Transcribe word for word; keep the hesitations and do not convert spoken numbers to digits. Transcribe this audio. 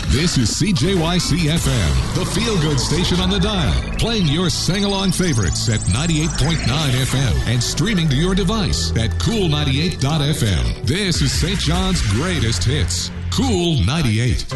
This is C J Y C F M, the feel-good station on the dial, playing your sing-along favorites at ninety-eight point nine F M and streaming to your device at cool ninety-eight dot F M. This is Saint John's greatest hits, Cool ninety-eight.